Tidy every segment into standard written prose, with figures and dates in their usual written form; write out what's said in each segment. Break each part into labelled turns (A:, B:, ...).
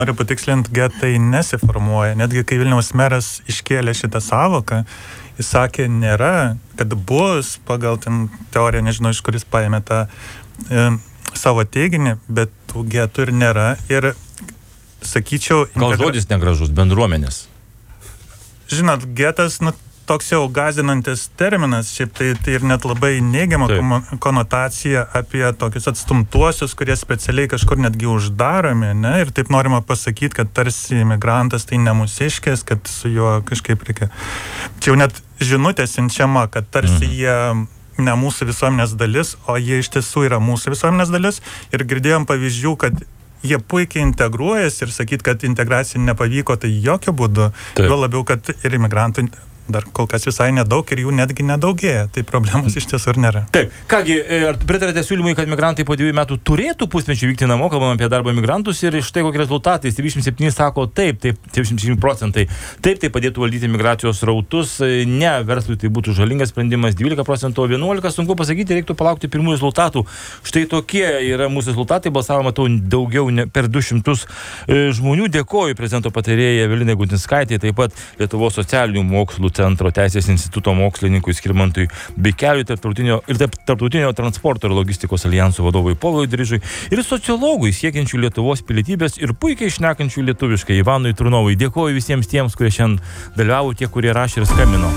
A: Noriu patikslinti, getai nesiformuoja. Netgi kai Vilniaus meras iškėlė šitą savoką, jis sakė, nėra, kad bus pagal ten teoriją, nežinau, iš kuris paėmė tą savo teiginį, bet tų getų ir nėra. Ir sakyčiau...
B: Gal žodis negražus, bendruomenės?
A: Žinot, getas, toks jau gąsdinantis terminas, šiaip tai ir net labai neigiama konotacija apie tokius atstumtuosius, kurie specialiai kažkur netgi uždaromi, ne? Ir taip norima pasakyti, kad tarsi imigrantas tai ne mūsiškės, kad su juo kažkaip reikia. Čia jau net žinutė siunčiama, kad tarsi jie ne mūsų visuomenės dalis, o jie iš tiesų yra mūsų visuomenės dalis. Ir girdėjom pavyzdžių, kad jie puikiai integruojasi ir sakyt, kad integracija nepavyko, tai jokių būdų. Jo labiau, kad ir imigrantų dar kol kas visai nedaug ir jų netgi nedaugėja. Tai problemos iš tiesų ir nėra.
B: Taip. Kągi, ar pritarėte siūlymui, kad migrantai po 2 metų turėtų pusmečių vykti namo, kalbam apie darbo migrantus ir štai kokie rezultatai. 77 sako taip, 77%. Taip, tai padėtų valdyti migracijos rautus. Ne, verslui tai būtų žalingas sprendimas 12%, o 11% sunku pasakyti, reiktų palaukti pirmų rezultatų. Štai tokie yra mūsų rezultatai. Balsavo, matau, daugiau per 200 žmonių. Dėkoju prezidento patarėjai Evelinai Gudzinskaitei, taip pat Lietuvos socialinių mokslų centro Teisės instituto mokslininkui Skirmantui Bikeliui, tarptautinio transporto ir logistikos alijanso vadovui Povilui Drižui ir sociologui siekiančių Lietuvos pilietybės ir puikiai šnekančių lietuviškai Ivanui Trunovui. Dėkoju visiems tiems, kurie šiandien dalyvavo, tie, kurie rašė ir skambino.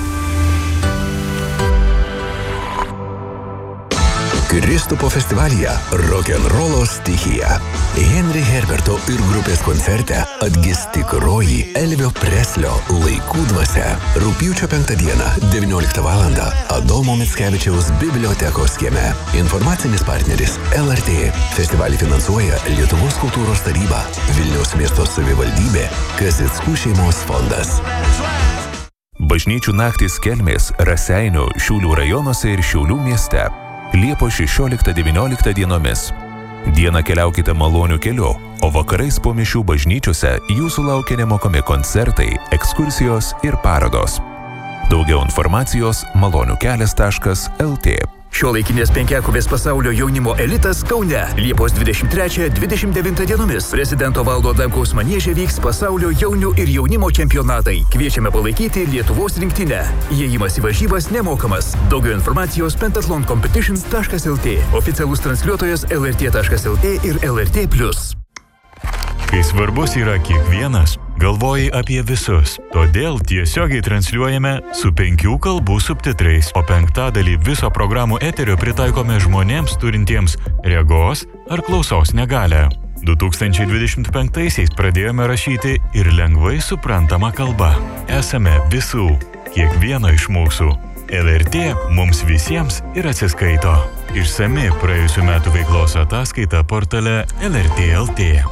C: Kristupo festivalyje rokenrolo stichija. Henry Herberto ir grupės koncerte atgis tikroji Elvio Preslio laikų dvasia. Rugpjūčio 5 dieną, 19 val. Adomo Mickevičiaus bibliotekos kieme. Informacinis partneris LRT. Festivalį finansuoja Lietuvos kultūros taryba, Vilniaus miesto savivaldybė, Kazickų šeimos fondas.
D: Bažnyčių naktys Kelmės, Raseinių, Šiaulių rajonuose ir Šiaulių mieste. Liepos 16-19 dienomis. Dieną keliaukite maloniu keliu, o vakarais po mišių bažnyčiose jūsų laukia nemokami koncertai, ekskursijos ir parodos. Daugiau informacijos maloniukelias.lt.
E: Šiuolaikinės penkiakovės pasaulio jaunimo elitas Kaune. Liepos 23-29 dienomis prezidento Valdo Adamkaus manieže vyks pasaulio jaunių ir jaunimo čempionatai. Kviečiame palaikyti Lietuvos rinktinę. Įėjimas į varžybas nemokamas. Daugiau informacijos pentathloncompetitions.lt. Oficialus transliuotojas lrt.lt ir LRT+.
F: Kai svarbus yra kiekvienas, galvoji apie visus. Todėl tiesiogiai transliuojame su 5 kalbų subtitrais, o 5% viso programų eterio pritaikome žmonėms turintiems regos ar klausos negalią. 2025-aisiais pradėjome rašyti ir lengvai suprantamą kalbą. Esame visų, kiekvieno iš mūsų. LRT mums visiems ir atsiskaito. Išsami praėjusių metų veiklos ataskaita portale LRT.lt.